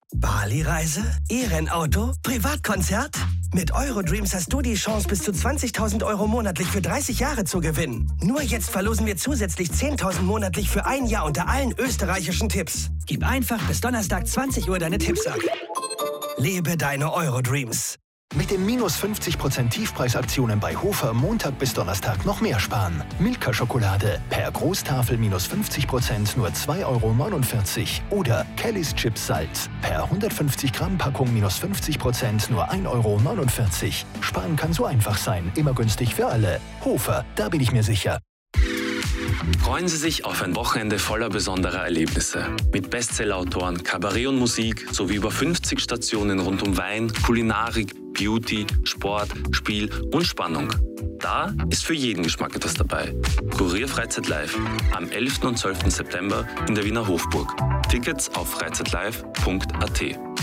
Bali-Reise? E-Rennauto? Privatkonzert? Mit Eurodreams hast du die Chance, bis zu 20.000 Euro monatlich für 30 Jahre zu gewinnen. Nur jetzt verlosen wir zusätzlich 10.000 monatlich für ein Jahr unter allen österreichischen Tipps. Gib einfach bis Donnerstag 20 Uhr deine Tipps ab. Lebe deine Eurodreams. Mit den minus 50% Tiefpreisaktionen bei Hofer Montag bis Donnerstag noch mehr sparen. Milka-Schokolade per Großtafel minus 50% nur 2,49 €. Oder Kellys Chips Salz per 150 Gramm Packung minus 50% nur 1,49 €. Sparen kann so einfach sein, immer günstig für alle. Hofer, da bin ich mir sicher. Freuen Sie sich auf ein Wochenende voller besonderer Erlebnisse. Mit Bestsellerautoren, Kabarett und Musik sowie über 50 Stationen rund um Wein, Kulinarik, Beauty, Sport, Spiel und Spannung. Da ist für jeden Geschmack etwas dabei. Kurier Freizeit Live am 11. und 12. September in der Wiener Hofburg. Tickets auf freizeitlive.at.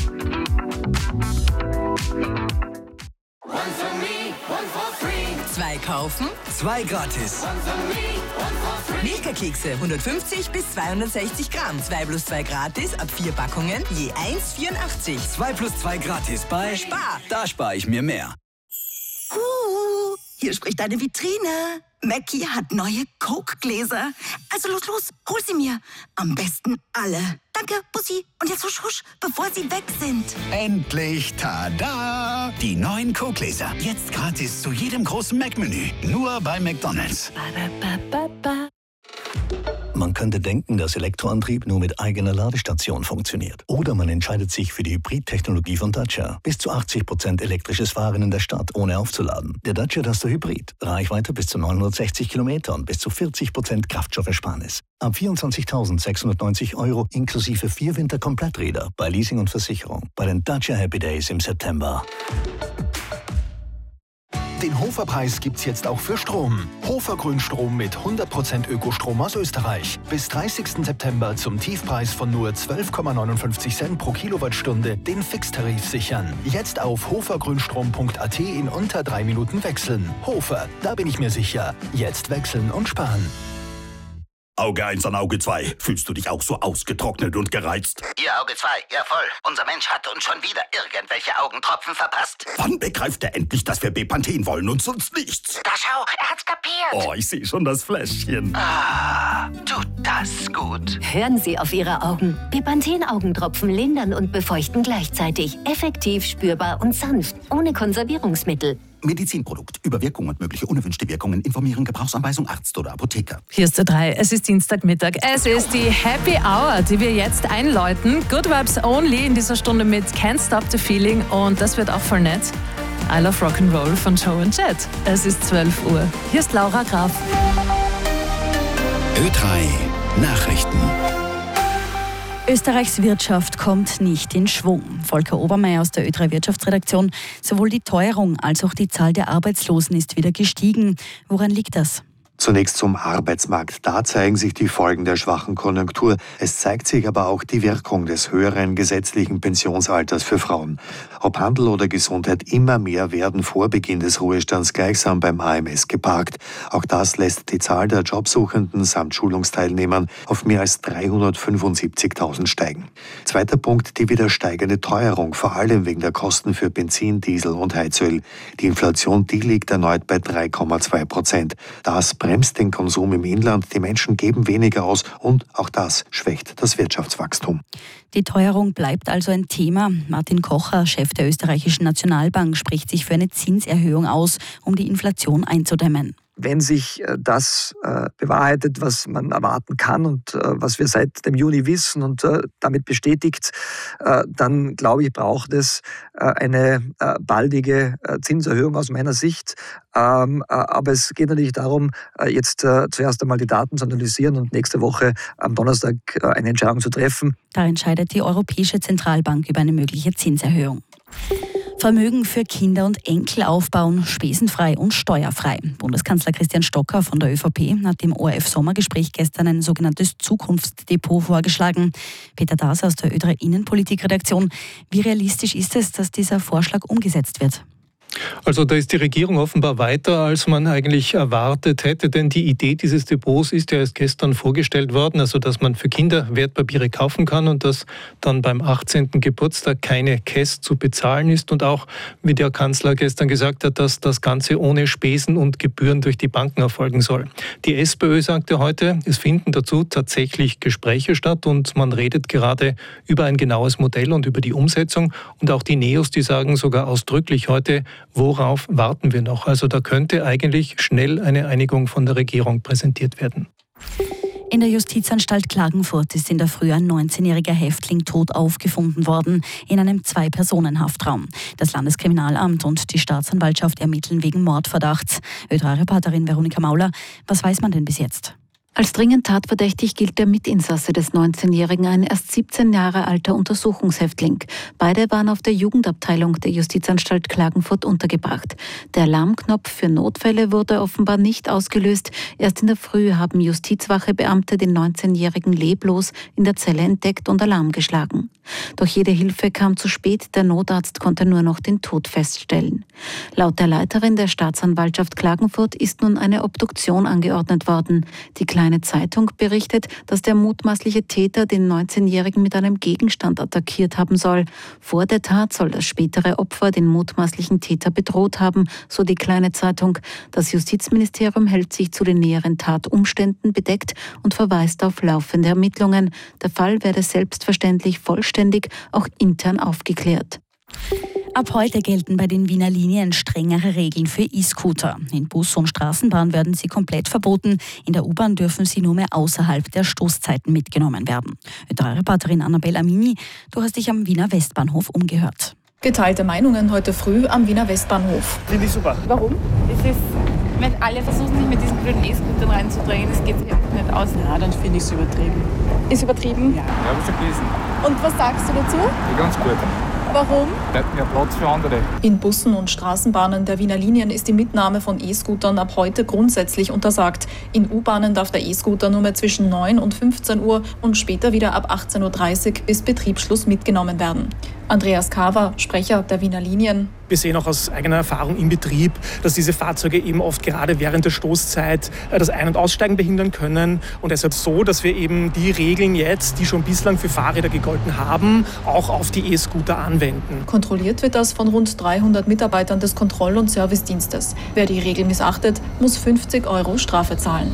Zwei kaufen, zwei gratis. Milka-Kekse 150 bis 260 Gramm. 2 plus 2 gratis ab 4 Packungen, je 1,84. 2 plus 2 gratis bei Spar. Da spare ich mir mehr. Hier spricht eine Vitrine. Mackie hat neue Coke-Gläser. Also los, hol sie mir. Am besten alle. Danke, Bussi. Und jetzt husch, husch, bevor sie weg sind. Endlich, tada! Die neuen Coke-Gläser. Jetzt gratis zu jedem großen Mac-Menü. Nur bei McDonald's. Man könnte denken, dass Elektroantrieb nur mit eigener Ladestation funktioniert. Oder man entscheidet sich für die Hybrid-Technologie von Dacia. Bis zu 80% elektrisches Fahren in der Stadt, ohne aufzuladen. Der Dacia Duster Hybrid. Reichweite bis zu 960 Kilometer und bis zu 40% Kraftstoffersparnis. Ab 24.690 € inklusive 4 Winterkompletträder bei Leasing und Versicherung. Bei den Dacia Happy Days im September. Den Hofer-Preis gibt's jetzt auch für Strom. Hofer Grünstrom mit 100% Ökostrom aus Österreich. Bis 30. September zum Tiefpreis von nur 12,59 Cent pro Kilowattstunde den Fixtarif sichern. Jetzt auf hofergrünstrom.at in unter 3 Minuten wechseln. Hofer, da bin ich mir sicher. Jetzt wechseln und sparen. Auge 1 an Auge 2. Fühlst du dich auch so ausgetrocknet und gereizt? Ihr Auge 2, ja voll. Unser Mensch hat uns schon wieder irgendwelche Augentropfen verpasst. Wann begreift er endlich, dass wir Bepanthen wollen und sonst nichts? Da schau, er hat's kapiert. Oh, ich sehe schon das Fläschchen. Ah, tut das gut. Hören Sie auf Ihre Augen. Bepanthen-Augentropfen lindern und befeuchten gleichzeitig. Effektiv, spürbar und sanft. Ohne Konservierungsmittel. Medizinprodukt. Über Wirkung und mögliche unerwünschte Wirkungen informieren. Gebrauchsanweisung Arzt oder Apotheker. Hier ist der 3. Es ist Dienstagmittag. Es ist die Happy Hour, die wir jetzt einläuten. Good Vibes Only in dieser Stunde mit Can't Stop the Feeling. Und das wird auch voll nett. I Love Rock'n'Roll von Joe and Jet. Es ist 12 Uhr. Hier ist Laura Graf. Ö3 Nachrichten. Österreichs Wirtschaft kommt nicht in Schwung. Volker Obermeier aus der Ö3 Wirtschaftsredaktion. Sowohl die Teuerung als auch die Zahl der Arbeitslosen ist wieder gestiegen. Woran liegt das? Zunächst zum Arbeitsmarkt. Da zeigen sich die Folgen der schwachen Konjunktur. Es zeigt sich aber auch die Wirkung des höheren gesetzlichen Pensionsalters für Frauen. Ob Handel oder Gesundheit, immer mehr werden vor Beginn des Ruhestands gleichsam beim AMS geparkt. Auch das lässt die Zahl der Jobsuchenden samt Schulungsteilnehmern auf mehr als 375.000 steigen. Zweiter Punkt, die wieder steigende Teuerung, vor allem wegen der Kosten für Benzin, Diesel und Heizöl. Die Inflation, die liegt erneut bei 3,2%. Das bremst den Konsum im Inland, die Menschen geben weniger aus und auch das schwächt das Wirtschaftswachstum. Die Teuerung bleibt also ein Thema. Martin Kocher, Chef der österreichischen Nationalbank, spricht sich für eine Zinserhöhung aus, um die Inflation einzudämmen. Wenn sich das bewahrheitet, was man erwarten kann und was wir seit dem Juni wissen und damit bestätigt, dann glaube ich, braucht es eine baldige Zinserhöhung aus meiner Sicht. Aber es geht natürlich darum, jetzt zuerst einmal die Daten zu analysieren und nächste Woche am Donnerstag eine Entscheidung zu treffen. Da entscheidet die Europäische Zentralbank über eine mögliche Zinserhöhung. Vermögen für Kinder und Enkel aufbauen, spesenfrei und steuerfrei. Bundeskanzler Christian Stocker von der ÖVP hat im ORF-Sommergespräch gestern ein sogenanntes Zukunftsdepot vorgeschlagen. Peter Daas aus der Ö3 Innenpolitikredaktion. Wie realistisch ist es, dass dieser Vorschlag umgesetzt wird? Also da ist die Regierung offenbar weiter, als man eigentlich erwartet hätte, denn die Idee dieses Depots ist ja erst gestern vorgestellt worden, also dass man für Kinder Wertpapiere kaufen kann und dass dann beim 18. Geburtstag keine Cash zu bezahlen ist und auch, wie der Kanzler gestern gesagt hat, dass das Ganze ohne Spesen und Gebühren durch die Banken erfolgen soll. Die SPÖ sagte heute, es finden dazu tatsächlich Gespräche statt und man redet gerade über ein genaues Modell und über die Umsetzung und auch die NEOS, die sagen sogar ausdrücklich heute, worauf warten wir noch? Also da könnte eigentlich schnell eine Einigung von der Regierung präsentiert werden. In der Justizanstalt Klagenfurt ist in der Früh ein 19-jähriger Häftling tot aufgefunden worden, in einem 2-Personen-Haftraum. Das Landeskriminalamt und die Staatsanwaltschaft ermitteln wegen Mordverdachts. Ö3-Reporterin Veronika Mauler, was weiß man denn bis jetzt? Als dringend tatverdächtig gilt der Mitinsasse des 19-Jährigen, ein erst 17 Jahre alter Untersuchungshäftling. Beide waren auf der Jugendabteilung der Justizanstalt Klagenfurt untergebracht. Der Alarmknopf für Notfälle wurde offenbar nicht ausgelöst. Erst in der Früh haben Justizwachebeamte den 19-Jährigen leblos in der Zelle entdeckt und Alarm geschlagen. Doch jede Hilfe kam zu spät, der Notarzt konnte nur noch den Tod feststellen. Laut der Leiterin der Staatsanwaltschaft Klagenfurt ist nun eine Obduktion angeordnet worden. Die Kleine Zeitung berichtet, dass der mutmaßliche Täter den 19-Jährigen mit einem Gegenstand attackiert haben soll. Vor der Tat soll das spätere Opfer den mutmaßlichen Täter bedroht haben, so die Kleine Zeitung. Das Justizministerium hält sich zu den näheren Tatumständen bedeckt und verweist auf laufende Ermittlungen. Der Fall werde selbstverständlich vollständig auch intern aufgeklärt. Ab heute gelten bei den Wiener Linien strengere Regeln für E-Scooter. In Bus und Straßenbahn werden sie komplett verboten. In der U-Bahn dürfen sie nur mehr außerhalb der Stoßzeiten mitgenommen werden. Ö3-Reporterin Annabelle Amini, du hast dich am Wiener Westbahnhof umgehört. Geteilte Meinungen heute früh am Wiener Westbahnhof. Finde ich super. Warum? Es ist, wenn alle versuchen, sich mit diesen blöden E-Scootern reinzudrängen, das geht sich einfach nicht aus. Ja, dann finde ich es übertrieben. Ist übertrieben? Ja, habe ich schon gelesen. Und was sagst du dazu? Ja, ganz gut. Warum? Bleibt mehr Platz für andere. In Bussen und Straßenbahnen der Wiener Linien ist die Mitnahme von E-Scootern ab heute grundsätzlich untersagt. In U-Bahnen darf der E-Scooter nur mehr zwischen 9 und 15 Uhr und später wieder ab 18.30 Uhr bis Betriebsschluss mitgenommen werden. Andreas Kaver, Sprecher der Wiener Linien. Wir sehen auch aus eigener Erfahrung im Betrieb, dass diese Fahrzeuge eben oft gerade während der Stoßzeit das Ein- und Aussteigen behindern können. Und deshalb so, dass wir eben die Regeln jetzt, die schon bislang für Fahrräder gegolten haben, auch auf die E-Scooter anwenden. Kontrolliert wird das von rund 300 Mitarbeitern des Kontroll- und Servicedienstes. Wer die Regeln missachtet, muss 50 € Strafe zahlen.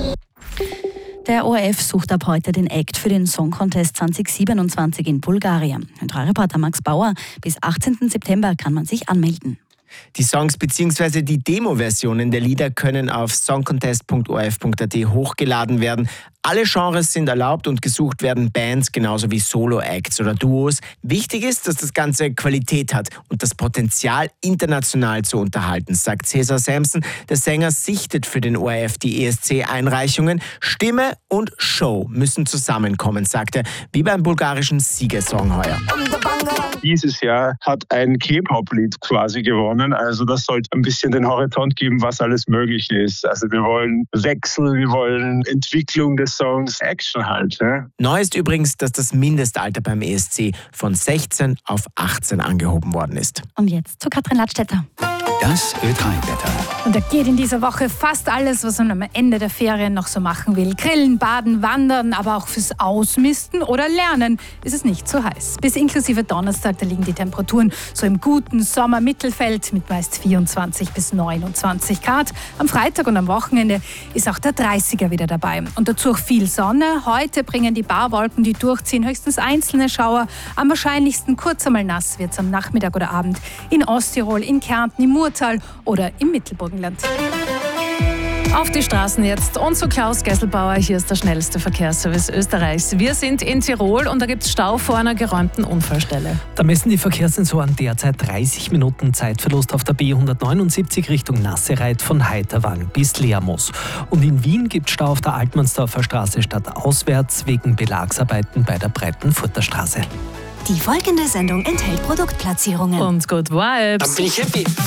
Der ORF sucht ab heute den Act für den Song Contest 2027 in Bulgarien. Reporter Max Bauer, bis 18. September kann man sich anmelden. Die Songs bzw. die Demo-Versionen der Lieder können auf songcontest.orf.at hochgeladen werden. Alle Genres sind erlaubt und gesucht werden Bands genauso wie Solo-Acts oder Duos. Wichtig ist, dass das Ganze Qualität hat und das Potenzial, international zu unterhalten, sagt Cesar Sampson. Der Sänger sichtet für den ORF die ESC-Einreichungen. Stimme und Show müssen zusammenkommen, sagt er, wie beim bulgarischen Siegersong heuer. Dieses Jahr hat ein K-Pop-Lied quasi gewonnen. Also das sollte ein bisschen den Horizont geben, was alles möglich ist. Also wir wollen Wechsel, wir wollen Entwicklung des Songs, Action halt. Ne? Neu ist übrigens, dass das Mindestalter beim ESC von 16 auf 18 angehoben worden ist. Und jetzt zu Katrin Ladstätter. Das Ö3-Wetter. Und da geht in dieser Woche fast alles, was man am Ende der Ferien noch so machen will. Grillen, baden, wandern, aber auch fürs Ausmisten oder Lernen ist es nicht so heiß. Bis inklusive Donnerstag, da liegen die Temperaturen so im guten Sommermittelfeld mit meist 24 bis 29 Grad. Am Freitag und am Wochenende ist auch der 30er wieder dabei. Und dazu auch viel Sonne. Heute bringen die Barwolken, die durchziehen, höchstens einzelne Schauer. Am wahrscheinlichsten kurz einmal nass wird es am Nachmittag oder Abend in Osttirol, in Kärnten, im Murtal oder im Mittelburgenland. Auf die Straßen jetzt und zu Klaus Gesselbauer. Hier ist der schnellste Verkehrsservice Österreichs. Wir sind in Tirol und da gibt es Stau vor einer geräumten Unfallstelle. Da messen die Verkehrssensoren derzeit 30 Minuten Zeitverlust auf der B179 Richtung Nassereit von Heiterwang bis Lermoos. Und in Wien gibt es Stau auf der Altmannsdorfer Straße stadtauswärts wegen Belagsarbeiten bei der Breitenfurter Straße. Die folgende Sendung enthält Produktplatzierungen. Und Good Vibes. Dann bin ich happy.